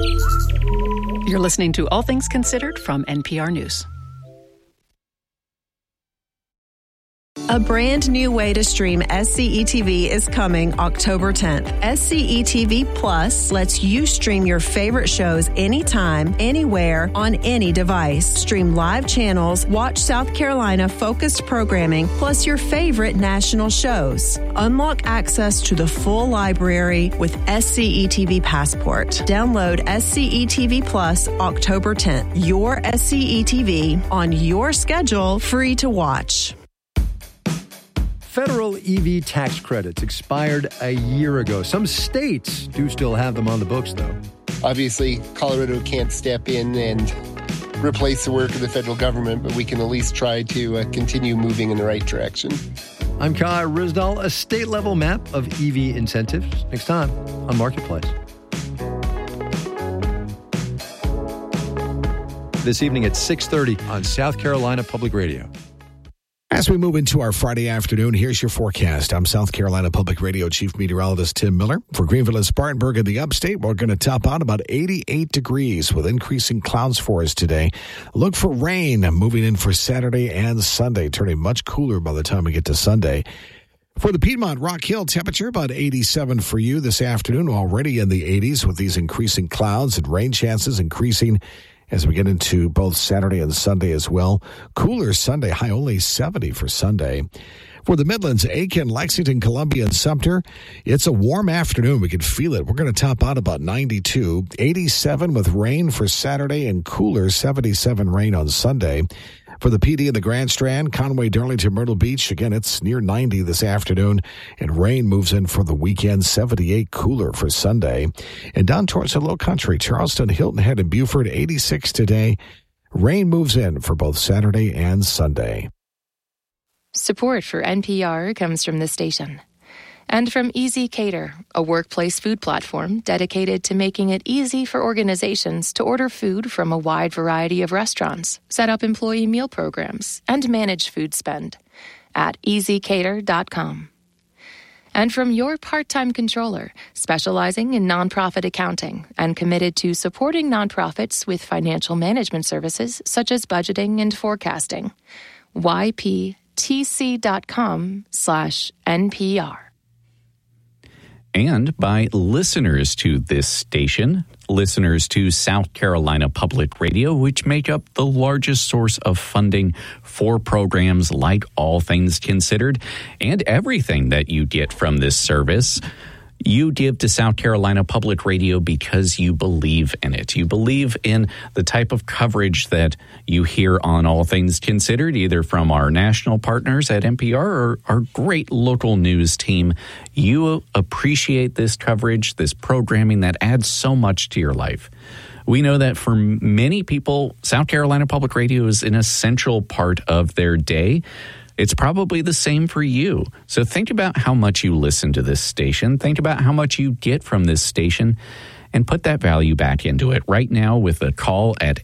You're listening to All Things Considered from NPR News. A brand new way to stream SCETV is coming October 10th. SCETV Plus lets you stream your favorite shows anytime, anywhere, on any device. Stream live channels, watch South Carolina focused programming, plus your favorite national shows. Unlock access to the full library with SCETV Passport. Download SCETV Plus October 10th. Your SCETV on your schedule, free to watch. Federal EV tax credits expired a year ago. Some states do still have them on the books, though. Obviously, Colorado can't step in and replace the work of the federal government, but we can at least try to continue moving in the right direction. I'm Kai Rizdal, a state-level map of EV incentives. Next time on Marketplace. This evening at 6:30 on South Carolina Public Radio. As we move into our Friday afternoon, here's your forecast. I'm South Carolina Public Radio Chief Meteorologist Tim Miller. For Greenville and Spartanburg in the upstate, we're going to top out about 88 degrees with increasing clouds for us today. Look for rain moving in for Saturday and Sunday, turning much cooler by the time we get to Sunday. For the Piedmont Rock Hill, temperature about 87 for you this afternoon, already in the 80s with these increasing clouds and rain chances increasing as we get into both Saturday and Sunday as well. Cooler Sunday, high only 70 for Sunday. For the Midlands, Aiken, Lexington, Columbia, and Sumter, it's a warm afternoon. We can feel it. We're going to top out about 92. 87 with rain for Saturday and cooler 77 rain on Sunday. For the PD in the Grand Strand, Conway, Darlington, Myrtle Beach, again, it's near 90 this afternoon, and rain moves in for the weekend, 78 cooler for Sunday. And down towards the Low Country, Charleston, Hilton Head, and Beaufort, 86 today. Rain moves in for both Saturday and Sunday. Support for NPR comes from this station. And from Easy Cater, a workplace food platform dedicated to making it easy for organizations to order food from a wide variety of restaurants, set up employee meal programs, and manage food spend at easycater.com. And from your part-time controller, specializing in nonprofit accounting and committed to supporting nonprofits with financial management services such as budgeting and forecasting. yptc.com/NPR. And by listeners to this station, listeners to South Carolina Public Radio, which make up the largest source of funding for programs like All Things Considered and everything that you get from this service. You give to South Carolina Public Radio because you believe in it. You believe in the type of coverage that you hear on All Things Considered, either from our national partners at NPR or our great local news team. You appreciate this coverage, this programming that adds so much to your life. We know that for many people, South Carolina Public Radio is an essential part of their day. It's probably the same for you. So think about how much you listen to this station. Think about how much you get from this station and put that value back into it right now with a call at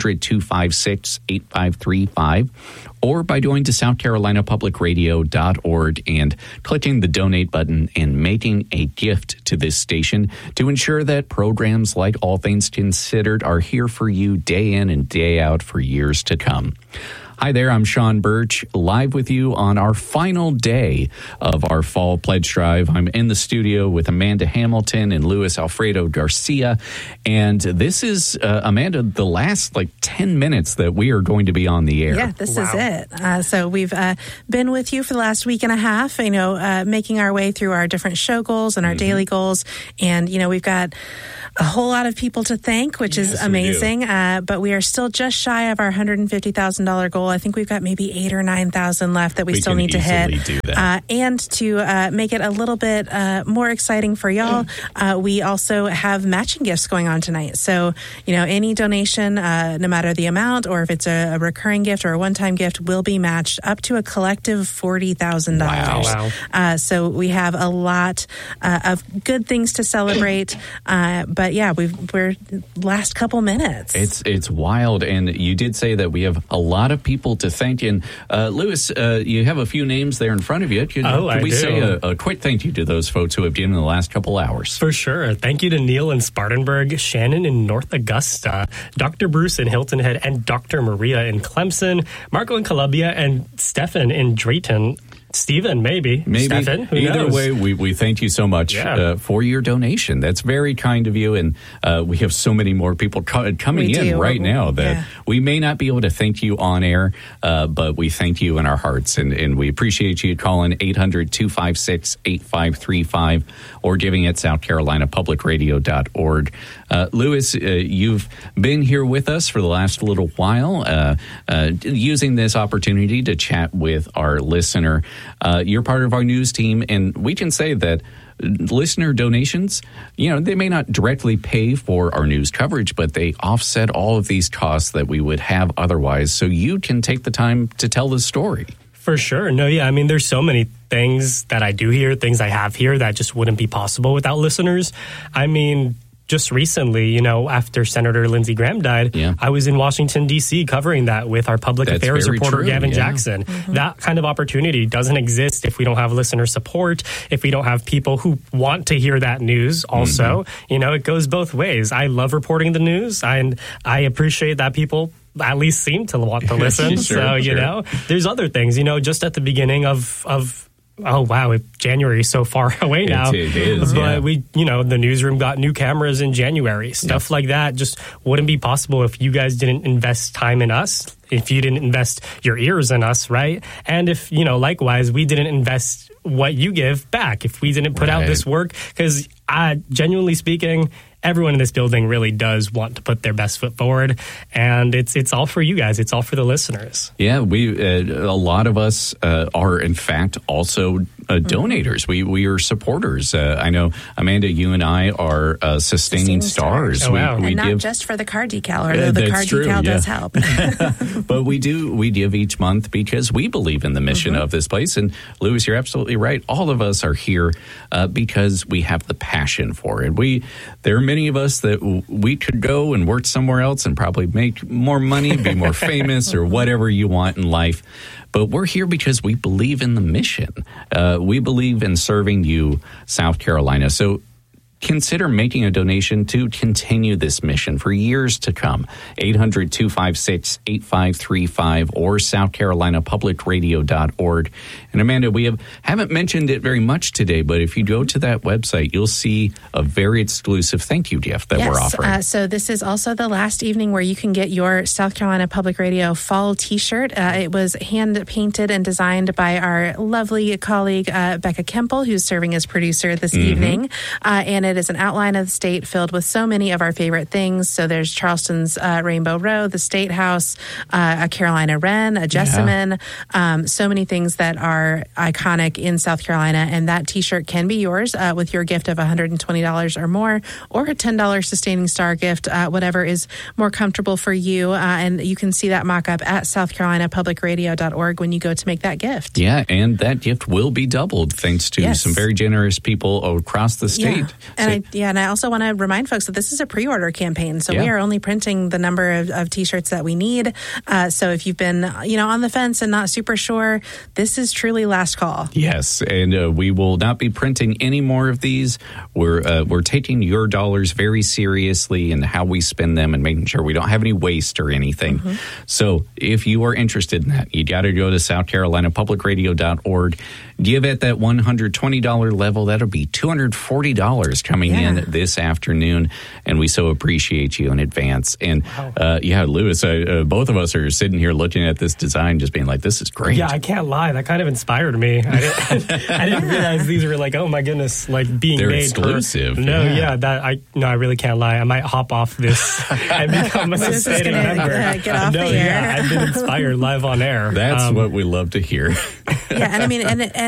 800-256-8535 or by going to southcarolinapublicradio.org and clicking the donate button and making a gift to this station to ensure that programs like All Things Considered are here for you day in and day out for years to come. Hi there, I'm Sean Birch, live with you on our final day of our Fall Pledge Drive. I'm in the studio with Amanda Hamilton and Luis Alfredo Garcia. And this is, Amanda, the last 10 minutes that we are going to be on the air. Yeah, this is it. So we've been with you for the last week and a half, making our way through our different show goals and our daily goals. And, we've got a whole lot of people to thank, which is amazing. But we are still just shy of our $150,000 goal. I think we've got maybe 8,000 or 9,000 left that we still need to hit. Do that. And to make it a little bit more exciting for y'all, we also have matching gifts going on tonight. So, any donation, no matter the amount, or if it's a recurring gift or a one-time gift, will be matched up to a collective $40,000. Wow. So we have a lot of good things to celebrate, but But yeah, we're last couple minutes. It's wild, and you did say that we have a lot of people to thank. And Lewis, you have a few names there in front of you. Could we say a quick thank you to those folks who have given in the last couple hours? For sure. Thank you to Neil in Spartanburg, Shannon in North Augusta, Dr. Bruce in Hilton Head, and Dr. Maria in Clemson, Marco in Columbia, and Stefan in Drayton. Stephen, maybe. Stephen, who Either knows? way, we thank you so much for your donation. That's very kind of you, and we have so many more people coming in right now that we may not be able to thank you on air, but we thank you in our hearts, and we appreciate you calling 800-256-8535 or giving at southcarolinapublicradio.org. Lewis, you've been here with us for the last little while, using this opportunity to chat with our listener. You're part of our news team, and we can say that listener donations, they may not directly pay for our news coverage, but they offset all of these costs that we would have otherwise, so you can take the time to tell the story. For sure. No, yeah. I mean, there's so many things that I do here, things I have here that just wouldn't be possible without listeners. I mean, just recently, after Senator Lindsey Graham died, I was in Washington, D.C. covering that with our public affairs reporter, Gavin Jackson. Mm-hmm. That kind of opportunity doesn't exist if we don't have listener support, if we don't have people who want to hear that news also. Mm-hmm. It goes both ways. I love reporting the news, and I appreciate that people at least seem to want to listen. Sure. There's other things, just at the beginning of oh, wow, January is so far away now. It is, but we, the newsroom got new cameras in January. Stuff like that just wouldn't be possible if you guys didn't invest time in us, if you didn't invest your ears in us, right? And if, likewise, we didn't invest what you give back, if we didn't put out this work, because genuinely speaking, everyone in this building really does want to put their best foot forward, and it's all for you guys. It's all for the listeners. Yeah, a lot of us are, in fact, also donators. We are supporters. I know, Amanda, you and I are sustaining stars. Oh, wow. And not just for the car decal, although the car decal does help. But we give each month because we believe in the mission of this place. And Lewis, you're absolutely right. All of us are here because we have the passion for it. There are many of us that we could go and work somewhere else and probably make more money, be more famous, or whatever you want in life. But we're here because we believe in the mission. We believe in serving you, South Carolina. So consider making a donation to continue this mission for years to come. 800-256-8535 or southcarolinapublicradio.org. And Amanda, we haven't mentioned it very much today, but if you go to that website, you'll see a very exclusive thank you gift that we're offering. So this is also the last evening where you can get your South Carolina Public Radio fall t-shirt. It was hand painted and designed by our lovely colleague, Becca Kemple, who's serving as producer this evening. And it is an outline of the state filled with so many of our favorite things. So there's Charleston's Rainbow Row, the State House, a Carolina Wren, a Jessamine, so many things that are iconic in South Carolina. And that t-shirt can be yours with your gift of $120 or more, or a $10 sustaining star gift, whatever is more comfortable for you. And you can see that mock-up at southcarolinapublicradio.org when you go to make that gift. Yeah, and that gift will be doubled thanks to some very generous people across the state. And I also want to remind folks that this is a pre-order campaign, so we are only printing the number of t-shirts that we need. So if you've been, on the fence and not super sure, this is truly last call. Yes, and we will not be printing any more of these. We're taking your dollars very seriously and how we spend them and making sure we don't have any waste or anything. So if you are interested in that, you got to go to southcarolinapublicradio.org. Give at that $120 level. That'll be $240 coming in this afternoon, and we so appreciate you in advance. And Lewis, both of us are sitting here looking at this design, just being like, "This is great." Yeah, I can't lie. That kind of inspired me. I didn't realize these were like, oh my goodness, like being They're made exclusive. I really can't lie. I might hop off this and become a sustaining member. Get off the air. I've been inspired live on air. That's what we love to hear. And I mean, and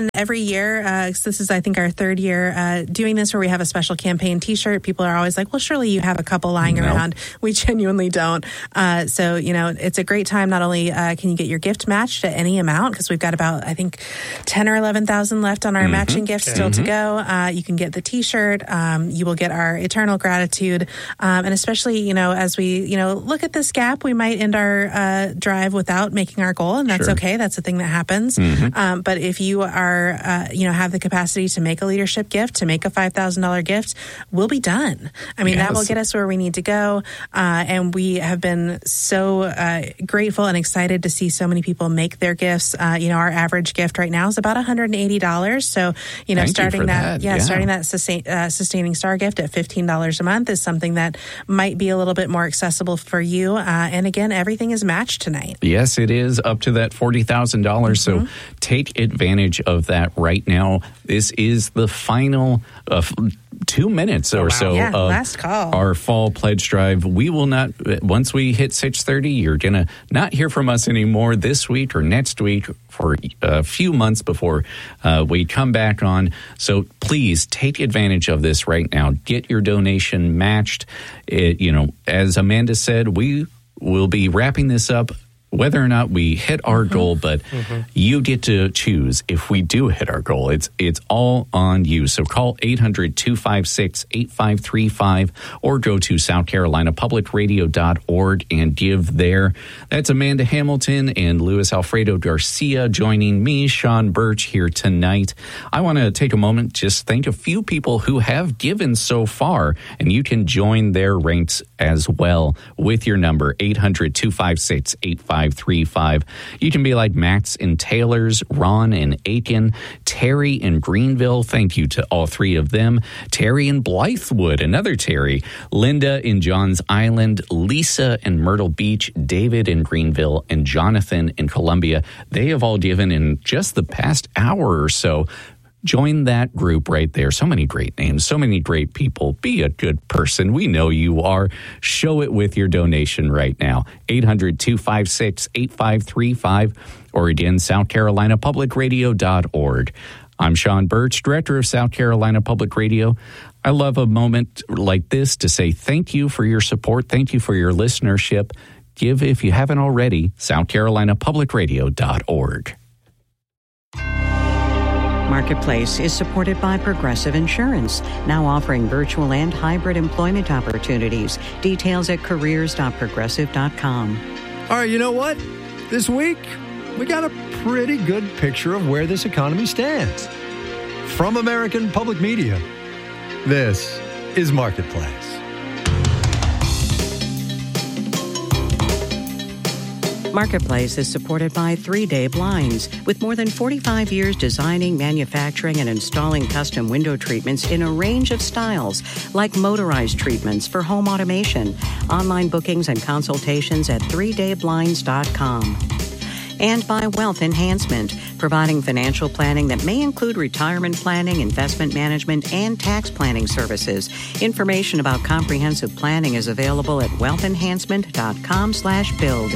again, every year, this is, I think, our third year doing this, where we have a special campaign T-shirt. People are always like, well, surely you have a couple lying around. We genuinely don't. So, it's a great time. Not only can you get your gift matched at any amount, because we've got about, I think, 10 or 11,000 left on our matching gifts still to go. You can get the T-shirt. You will get our eternal gratitude. And especially, as we, look at this gap, we might end our drive without making our goal, and that's okay. That's a thing that happens. But if you are, have the capacity to make a leadership gift, to make a $5,000 gift, we'll be done. I mean, that will get us where we need to go. And we have been so grateful and excited to see so many people make their gifts. Our average gift right now is about $180. So, starting that sustaining star gift at $15 a month is something that might be a little bit more accessible for you. And again, everything is matched tonight. Yes, it is up to that $40,000. So take advantage of that right now. This is the final 2 minutes or so of last call. Our fall pledge drive. We will not, once we hit 6:30, you're going to not hear from us anymore this week or next week for a few months before we come back on. So please take advantage of this right now. Get your donation matched. As Amanda said, we will be wrapping this up whether or not we hit our goal, but you get to choose if we do hit our goal. It's all on you. So call 800-256-8535 or go to southcarolinapublicradio.org and give there. That's Amanda Hamilton and Luis Alfredo Garcia joining me, Sean Birch, here tonight. I want to take a moment, just thank a few people who have given so far, and you can join their ranks as well with your number, 800-256-8535. You can be like Max and Taylor's, Ron and Aiken, Terry in Greenville. Thank you to all three of them. Terry in Blythewood, another Terry. Linda in Johns Island, Lisa in Myrtle Beach, David in Greenville, and Jonathan in Columbia. They have all given in just the past hour or so. Join that group right there. So many great names, so many great people. Be a good person. We know you are. Show it with your donation right now. 800-256-8535 or again, southcarolinapublicradio.org. I'm Sean Birch, Director of South Carolina Public Radio. I love a moment like this to say thank you for your support. Thank you for your listenership. Give, if you haven't already, southcarolinapublicradio.org. Marketplace is supported by Progressive Insurance, now offering virtual and hybrid employment opportunities. Details at careers.progressive.com. All right, you know what? This week, we got a pretty good picture of where this economy stands. From American Public Media, this is Marketplace. Marketplace is supported by 3 Day Blinds. With more than 45 years designing, manufacturing, and installing custom window treatments in a range of styles, like motorized treatments for home automation. Online bookings and consultations at 3dayblinds.com. And by Wealth Enhancement, providing financial planning that may include retirement planning, investment management, and tax planning services. Information about comprehensive planning is available at wealthenhancement.com/build.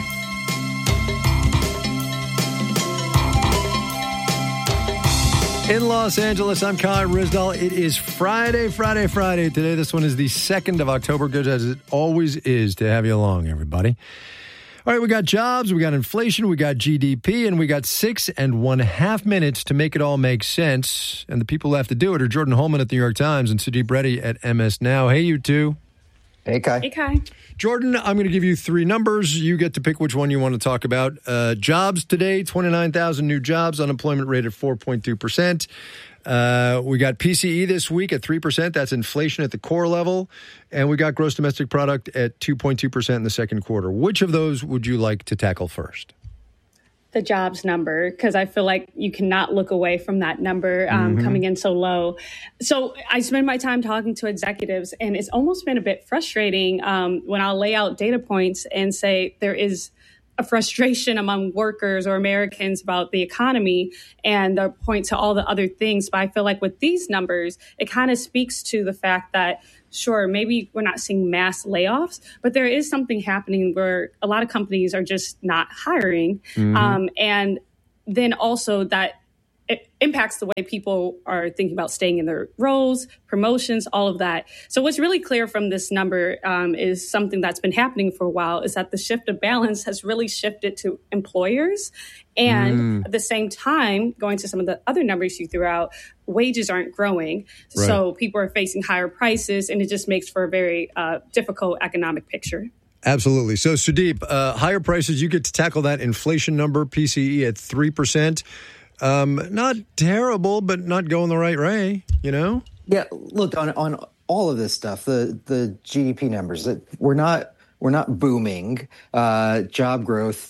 In Los Angeles, I'm Kai Ryssdal. It is Friday. Today, this one is the 2nd of October. Good as it always is to have you along, everybody. All right, we got jobs, we got inflation, we got GDP, and we got 6.5 minutes to make it all make sense. And the people who have to do it are Jordan Holman at the New York Times and Sudeep Reddy at MS Now. Hey, you two. Hey, Kai. Hey, Kai. Jordan, I'm going to give you 3 numbers. You get to pick which one you want to talk about. Jobs today, 29,000 new jobs, unemployment rate at 4.2%. We got PCE this week at 3%. That's inflation at the core level. And we got gross domestic product at 2.2% in the second quarter. Which of those would you like to tackle first? The jobs number, because I feel like you cannot look away from that number coming in so low. So I spend my time talking to executives, and it's almost been a bit frustrating when I'll lay out data points and say there is a frustration among workers or Americans about the economy, and they'll point to all the other things. But I feel like with these numbers, it kind of speaks to the fact that, sure, maybe we're not seeing mass layoffs, but there is something happening where a lot of companies are just not hiring. And then also that impacts the way people are thinking about staying in their roles, promotions, all of that. So what's really clear from this number is something that's been happening for a while, is that the shift of balance has really shifted to employers. And at the same time, going to some of the other numbers you threw out, wages aren't growing. Right. So people are facing higher prices, and it just makes for a very difficult economic picture. Absolutely. So, Sudeep, higher prices, you get to tackle that inflation number, PCE at 3%. Not terrible, but not going the right way, you know? Yeah, look, on all of this stuff, the GDP numbers, that we're not booming. Job growth,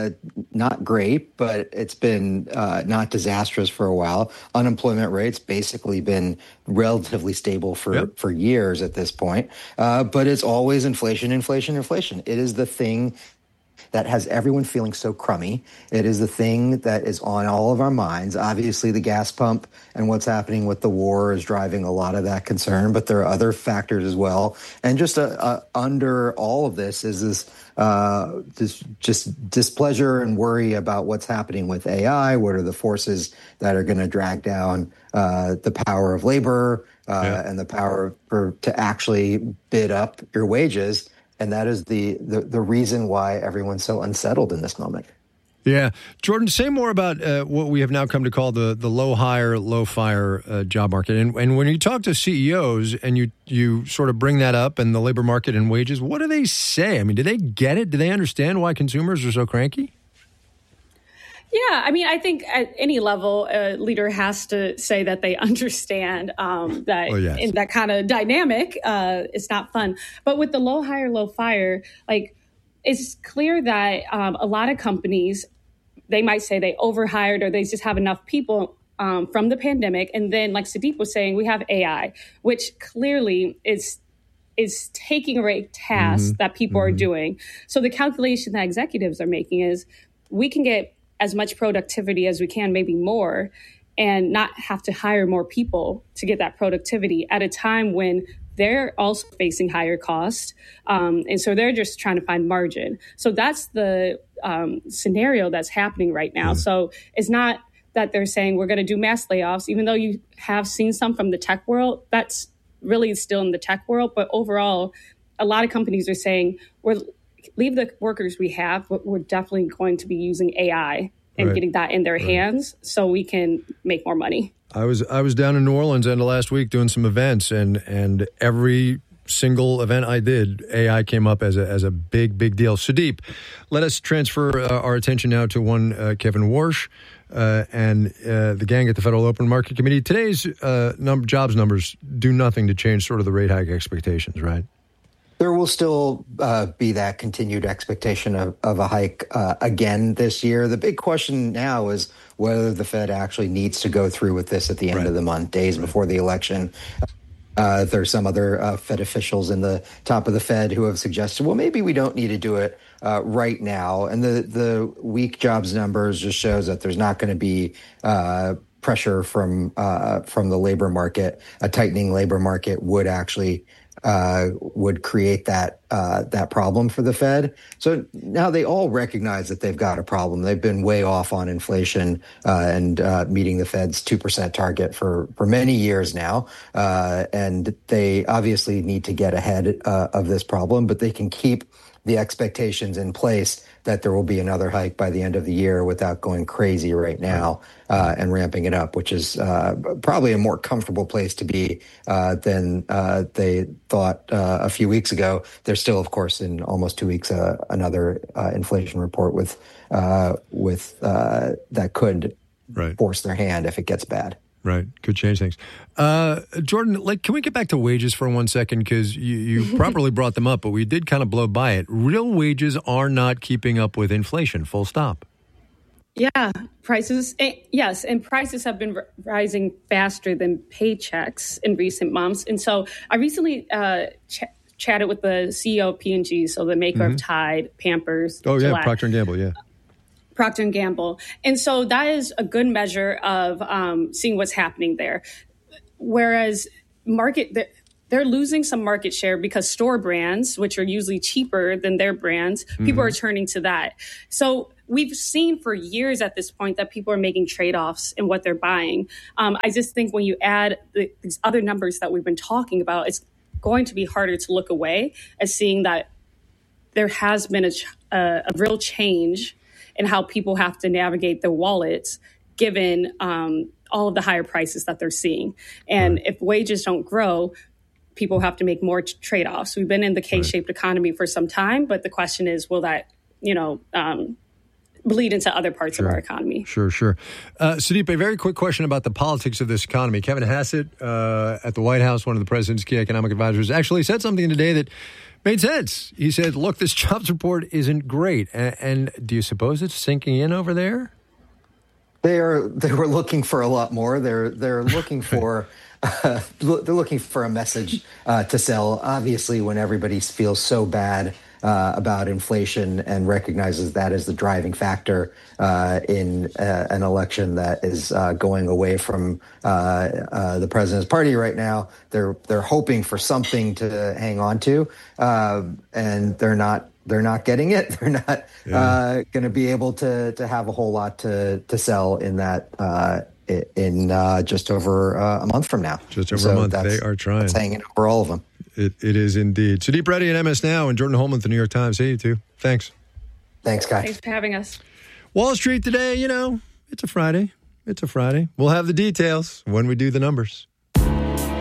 not great, but it's been not disastrous for a while. Unemployment rates basically been relatively stable for years at this point. But it's always inflation. It is the thing that has everyone feeling so crummy. It is the thing that is on all of our minds. Obviously, the gas pump and what's happening with the war is driving a lot of that concern, but there are other factors as well. And just under all of this is this just displeasure and worry about what's happening with AI. What are the forces that are going to drag down the power of labor and the power to actually bid up your wages? And that is the reason why everyone's so unsettled in this moment. Yeah. Jordan, say more about what we have now come to call the low hire, low fire job market. And when you talk to CEOs and you sort of bring that up and the labor market and wages, what do they say? I mean, do they get it? Do they understand why consumers are so cranky? Yeah, I mean, I think at any level, a leader has to say that they understand that in that kind of dynamic, it's not fun. But with the low hire, low fire, like it's clear that a lot of companies, they might say they overhired or they just have enough people from the pandemic. And then, like Sudeep was saying, we have AI, which clearly is taking away tasks that people are doing. So the calculation that executives are making is we can get as much productivity as we can, maybe more, and not have to hire more people to get that productivity at a time when they're also facing higher costs. And so they're just trying to find margin. So that's the scenario that's happening right now. So it's not that they're saying we're going to do mass layoffs, even though you have seen some from the tech world. That's really still in the tech world. But overall, a lot of companies are saying leave the workers we have, but we're definitely going to be using AI and getting that in their hands so we can make more money. I was down in New Orleans end of last week doing some events, and every single event I did, AI came up as a big deal. Sudeep, let us transfer our attention now to one Kevin Warsh and the gang at the Federal Open Market Committee. Today's jobs numbers do nothing to change sort of the rate hike expectations, right? There will still be that continued expectation of a hike again this year. The big question now is whether the Fed actually needs to go through with this at the end of the month, days before the election. There's some other Fed officials in the top of the Fed who have suggested, well, maybe we don't need to do it right now. And the weak jobs numbers just shows that there's not going to be pressure from the labor market. A tightening labor market would actually would create that problem for the Fed. So now they all recognize that they've got a problem. They've been way off on inflation and meeting the Fed's 2% target for many years now. And they obviously need to get ahead of this problem, but they can keep the expectations in place that there will be another hike by the end of the year without going crazy right now and ramping it up, which is probably a more comfortable place to be than they thought a few weeks ago. There's still, of course, in almost 2 weeks, another inflation report with that could force their hand if it gets bad. Right. Could change things. Jordan, can we get back to wages for 1 second? Because you properly brought them up, but we did kind of blow by it. Real wages are not keeping up with inflation, full stop. Yeah. Prices, yes. And prices have been rising faster than paychecks in recent months. And so I recently chatted with the CEO of P&G, so the maker of Tide, Pampers. Oh, yeah. Gillette. Procter & Gamble, yeah. Procter & Gamble. And so that is a good measure of seeing what's happening there. Whereas they're losing some market share because store brands, which are usually cheaper than their brands, people are turning to that. So we've seen for years at this point that people are making trade-offs in what they're buying. I just think when you add these other numbers that we've been talking about, it's going to be harder to look away as seeing that there has been a real change in how people have to navigate their wallets given all of the higher prices that they're seeing. And if wages don't grow, people have to make more trade-offs. We've been in the K-shaped economy for some time, but the question is, will that, bleed into other parts of our economy? Sure. Sudeep, a very quick question about the politics of this economy. Kevin Hassett at the White House, one of the president's key economic advisors, actually said something today that made sense. He said, look, this jobs report isn't great. And do you suppose it's sinking in over there? They were looking for a lot more. They're looking for they're looking for a message to sell. Obviously, when everybody feels so bad about inflation and recognizes that as the driving factor in an election that is going away from the president's party right now, they're hoping for something to hang on to, and they're not getting it. They're not going to be able to have a whole lot to sell in that in just over a month from now. Just over a month. They are trying. That's hanging over all of them. It is indeed. Sudeep Reddy at MS Now and Jordan Holman at the New York Times. Hey, you two. Thanks. Thanks, guys. Thanks for having us. Wall Street today, it's a Friday. We'll have the details when we do the numbers.